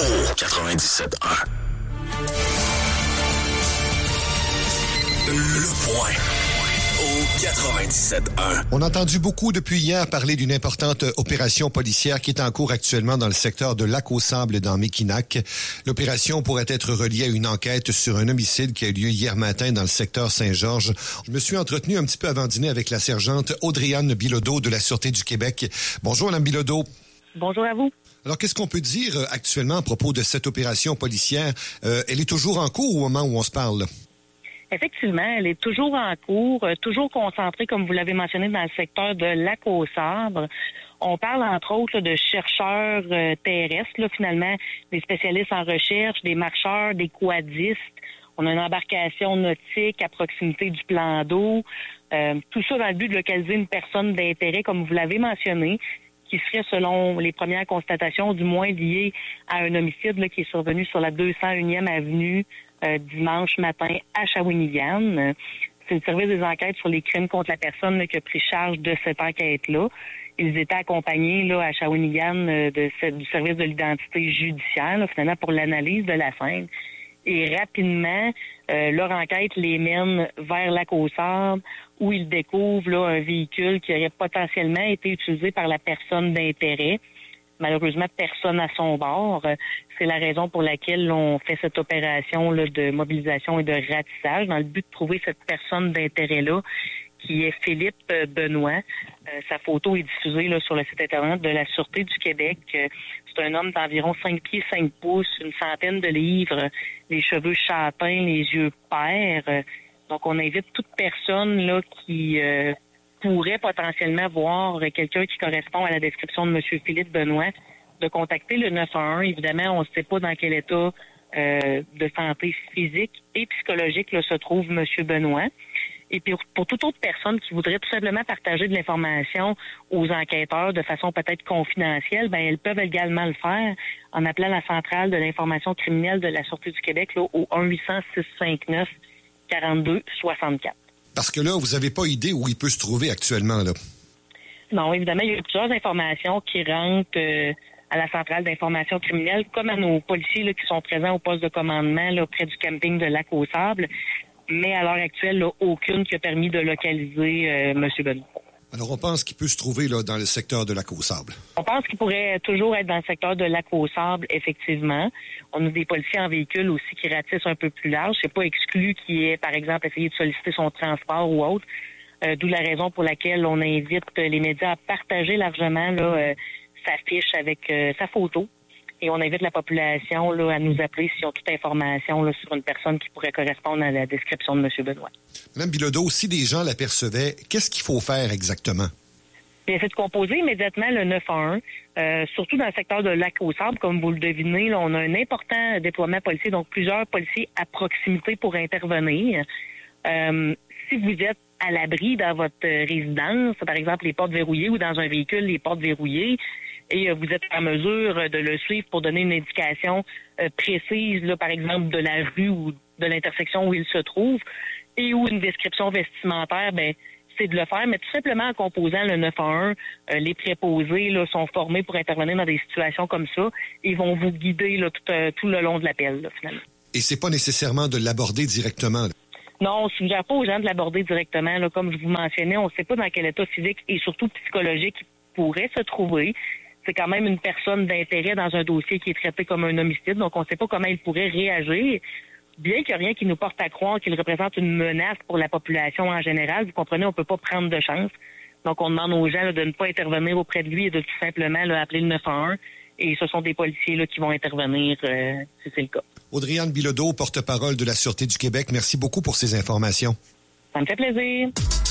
au 97.1. Le point au 97.1. On a entendu beaucoup depuis hier parler d'une importante opération policière qui est en cours actuellement dans le secteur de Lac-aux-Sables dans Mekinac. L'opération pourrait être reliée à une enquête sur un homicide qui a eu lieu hier matin dans le secteur Saint-Georges. Je me suis entretenu un petit peu avant dîner avec la sergente Audrey-Anne Bilodeau de la Sûreté du Québec. Bonjour, Mme Bilodeau. Bonjour à vous. Alors, qu'est-ce qu'on peut dire actuellement à propos de cette opération policière? Elle est toujours en cours au moment où on se parle? Effectivement, elle est toujours en cours, toujours concentrée, comme vous l'avez mentionné, dans le secteur de Lac-aux-Sabres. On parle, entre autres, de chercheurs terrestres, finalement, des spécialistes en recherche, des marcheurs, des quadistes. On a une embarcation nautique à proximité du plan d'eau. Tout ça dans le but de localiser une personne d'intérêt, comme vous l'avez mentionné, qui serait, selon les premières constatations, du moins liée à un homicide qui est survenu sur la 201e avenue dimanche matin à Shawinigan. C'est le service des enquêtes sur les crimes contre la personne qui a pris charge de cette enquête-là. Ils étaient accompagnés à Shawinigan du service de l'identité judiciaire, finalement, pour l'analyse de la scène. Et rapidement, leur enquête les mène vers Lac-aux-Sables, où ils découvrent un véhicule qui aurait potentiellement été utilisé par la personne d'intérêt. Malheureusement, personne à son bord. C'est la raison pour laquelle on fait cette opération de mobilisation et de ratissage dans le but de trouver cette personne d'intérêt-là, qui est Philippe Benoît. Sa photo est diffusée sur le site Internet de la Sûreté du Québec. C'est un homme d'environ 5 pieds 5 pouces, une centaine de livres, les cheveux châtains, les yeux pairs. Donc, on invite toute personne qui pourrait potentiellement voir quelqu'un qui correspond à la description de M. Philippe Benoît, de contacter le 911. Évidemment, on ne sait pas dans quel état de santé physique et psychologique se trouve M. Benoît. Et puis, pour toute autre personne qui voudrait tout simplement partager de l'information aux enquêteurs de façon peut-être confidentielle, elles peuvent également le faire en appelant la centrale de l'information criminelle de la Sûreté du Québec au 1-800-659-42-64. Parce que là, vous n'avez pas idée où il peut se trouver actuellement, là? Non, évidemment, il y a plusieurs informations qui rentrent à la centrale d'information criminelle, comme à nos policiers qui sont présents au poste de commandement près du camping de Lac-aux-Sables. Mais à l'heure actuelle, aucune qui a permis de localiser M. Benoît. Alors, on pense qu'il peut se trouver dans le secteur de Lac-aux-Sables. On pense qu'il pourrait toujours être dans le secteur de Lac-aux-Sables, effectivement. On a des policiers en véhicule aussi qui ratissent un peu plus large. C'est pas exclu qu'il ait, par exemple, essayé de solliciter son transport ou autre. D'où la raison pour laquelle on invite les médias à partager largement sa fiche avec sa photo. Et on invite la population à nous appeler s'ils ont toute information sur une personne qui pourrait correspondre à la description de M. Benoît. Mme Bilodeau, si des gens l'apercevaient, qu'est-ce qu'il faut faire exactement? Bien, c'est de composer immédiatement le 911, surtout dans le secteur de Lac-aux-Sables. Comme vous le devinez, on a un important déploiement policier, donc plusieurs policiers à proximité pour intervenir. Si vous êtes à l'abri dans votre résidence, par exemple les portes verrouillées ou dans un véhicule, les portes verrouillées, et vous êtes en mesure de le suivre pour donner une indication précise, par exemple, de la rue ou de l'intersection où il se trouve, et ou une description vestimentaire, c'est de le faire, mais tout simplement en composant le 911, les préposés sont formés pour intervenir dans des situations comme ça et vont vous guider tout le long de l'appel, finalement. Et c'est pas nécessairement de l'aborder directement, là. Non, on ne suggère pas aux gens de l'aborder directement. Comme je vous mentionnais, on ne sait pas dans quel état physique et surtout psychologique il pourrait se trouver. C'est quand même une personne d'intérêt dans un dossier qui est traité comme un homicide, donc on ne sait pas comment il pourrait réagir. Bien qu'il n'y a rien qui nous porte à croire qu'il représente une menace pour la population en général, vous comprenez, on ne peut pas prendre de chance. Donc on demande aux gens de ne pas intervenir auprès de lui et de tout simplement appeler le 911. Et ce sont des policiers qui vont intervenir si c'est le cas. Audrey-Anne Bilodeau, porte-parole de la Sûreté du Québec, merci beaucoup pour ces informations. Ça me fait plaisir.